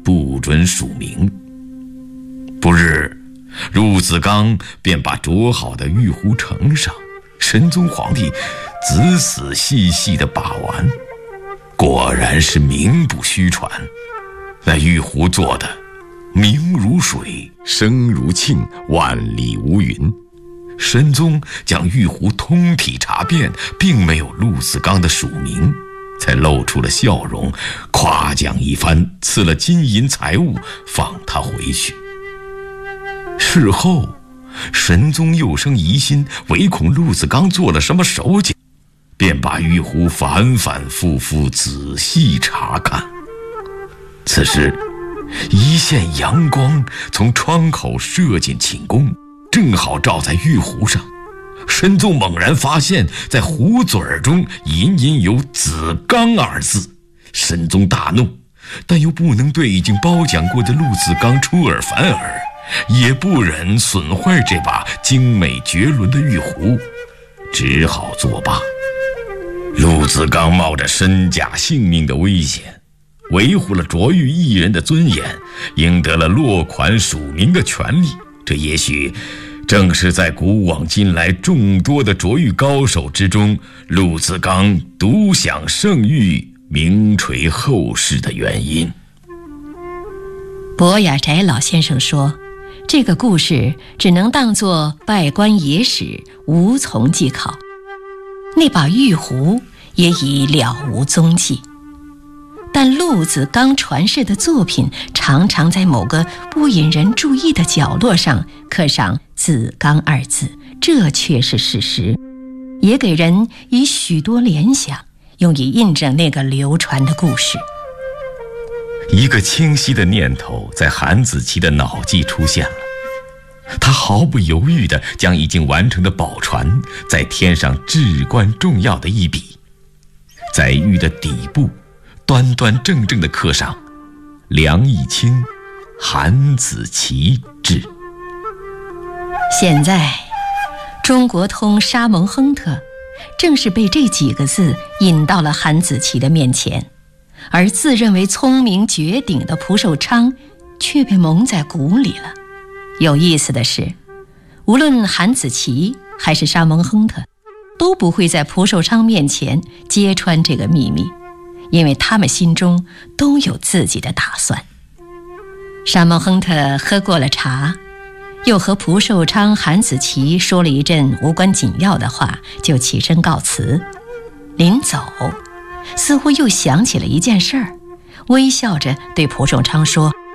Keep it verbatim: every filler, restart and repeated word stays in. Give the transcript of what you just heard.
不准署名。不日，陆子刚便把琢好的玉壶呈上，神宗皇帝仔仔细细地把玩，果然是名不虚传。那玉壶做的明如水，声如磬，万里无云。神宗将玉壶通体查遍，并没有陆子刚的署名，才露出了笑容，夸奖一番，赐了金银财物，放他回去。事后神宗又生疑心，唯恐陆子刚做了什么手脚，便把玉壶反反复复仔细查看。此时一线阳光从窗口射进寝宫，正好照在玉壶上。神宗猛然发现，在壶嘴中隐隐有子刚二字。神宗大怒，但又不能对已经褒奖过的陆子刚出尔反尔，也不忍损坏这把精美绝伦的玉壶，只好作罢。陆子刚冒着身家性命的危险，维护了琢玉艺人的尊严，赢得了落款署名的权利。这也许正是在古往今来众多的琢玉高手之中，陆子刚独享盛誉，名垂后世的原因。 博雅翟老先生说，这个故事只能当作拜官野史，无从记考。那把玉壶也已了无踪迹，但陆子刚传世的作品常常在某个不引人注意的角落上刻上子刚二字，这却是事实，也给人以许多联想，用以印证那个流传的故事。 一个清晰的念头在韩子琪的脑际出现了，他毫不犹豫地将已经完成的宝船再添上至关重要的一笔，在玉的底部端端正正地刻上梁义清、韩子琪志。 现在中国通沙蒙亨特正是被这几个字引到了韩子琪的面前，而自认为聪明绝顶的蒲寿昌却被蒙在鼓里了。有意思的是，无论韩子琪还是沙蒙亨特都不会在蒲寿昌面前揭穿这个秘密，因为他们心中都有自己的打算。沙蒙亨特喝过了茶，又和蒲寿昌、韩子琪说了一阵无关紧要的话，就起身告辞。临走，似乎又想起了一件事儿，微笑着对蒲寿昌说：